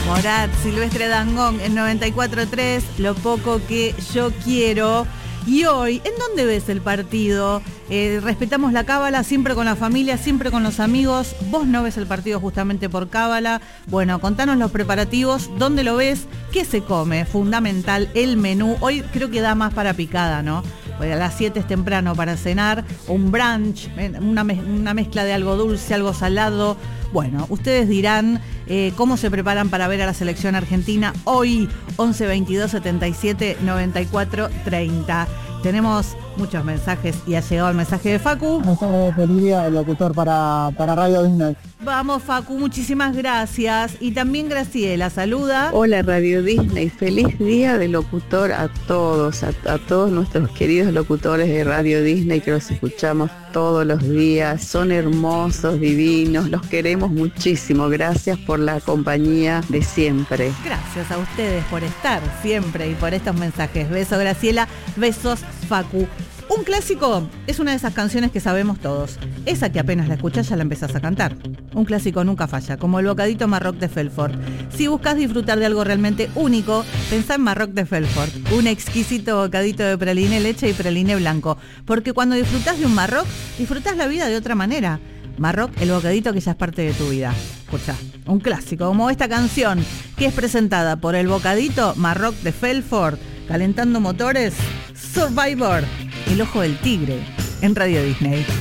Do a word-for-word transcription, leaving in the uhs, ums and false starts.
Morat, Silvestre Dangond en noventa y cuatro punto tres, Lo poco que yo quiero. Y hoy, ¿en dónde ves el partido? Eh, respetamos la cábala, siempre con la familia, siempre con los amigos. Vos no ves el partido justamente por cábala. Bueno, contanos los preparativos, ¿dónde lo ves? ¿Qué se come? Fundamental, el menú. Hoy creo que da más para picada, ¿no? Pues a las siete es temprano para cenar, un brunch, una, mez- una mezcla de algo dulce, algo salado. Bueno, ustedes dirán eh, cómo se preparan para ver a la selección argentina hoy, once veintidós setenta y siete noventa y cuatro treinta. Tenemos muchos mensajes y ha llegado el mensaje de Facu. Mensaje feliz día del locutor para, para Radio Disney. Vamos, Facu, muchísimas gracias. Y también Graciela, saluda. Hola Radio Disney, feliz día del locutor a todos, a, a todos nuestros queridos locutores de Radio Disney que los escuchamos todos los días, son hermosos, divinos, los queremos muchísimo, gracias por la compañía de siempre. Gracias a ustedes por estar siempre y por estos mensajes. Besos Graciela, besos Facu. Un clásico es una de esas canciones que sabemos todos. Esa que apenas la escuchás ya la empezás a cantar. Un clásico nunca falla, como el bocadito Marroc de Felfort. Si buscas disfrutar de algo realmente único, pensá en Marroc de Felfort. Un exquisito bocadito de praliné leche y praliné blanco. Porque cuando disfrutás de un Marroc, disfrutás la vida de otra manera. Marroc, el bocadito que ya es parte de tu vida. Escuchá, un clásico como esta canción, que es presentada por el bocadito Marroc de Felfort, calentando motores, Survivor, El ojo del tigre, en Radio Disney.